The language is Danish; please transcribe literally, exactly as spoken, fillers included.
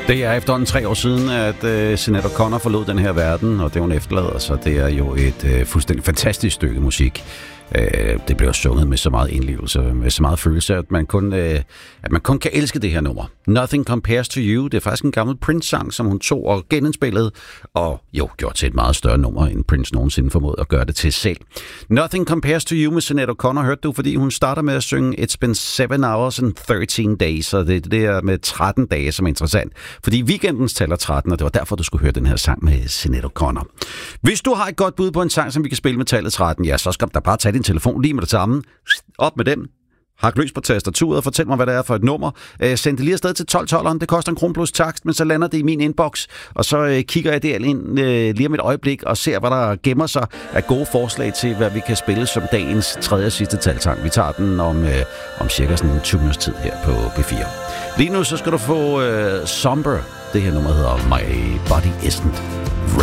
Det er efterhånden tre år siden, at uh, Sinéad O'Connor forlod den her verden, og det hun efterlader sig, det er jo et uh, fuldstændig fantastisk stykke musik. Uh, det bliver sunget med så meget indlevelse, med så meget følelse, at man kun, uh, at man kun kan elske det her nummer. Nothing Compares to You, det er faktisk en gammel Prince-sang, som hun tog og genindspillede, og jo, gjort til et meget større nummer, end Prince nogensinde formåede at gøre det til selv. Nothing Compares to You med Sinéad O'Connor hørte du, fordi hun starter med at synge It's been seven hours and thirteen days, og det er det der med tretten dage, som er interessant, fordi weekendens tæller tretten, og det var derfor, du skulle høre den her sang med Sinéad O'Connor. Hvis du har et godt bud på en sang, som vi kan spille med tallet tretten, ja, så skal du bare tage din telefon lige med det samme, op med den, hak løs på tastaturet og fortæl mig, hvad det er for et nummer. Øh, send det lige afsted til tolv tolv. Det koster en krone plus takst, men så lander det i min inbox, og så øh, kigger jeg det ind øh, lige om et øjeblik og ser, hvad der gemmer sig af gode forslag til, hvad vi kan spille som dagens tredje og sidste talsang. Vi tager den om, øh, om cirka sådan tyve minutters tid her på B fire. Lige nu så skal du få øh, Somber. Det her nummer hedder My Body Isn't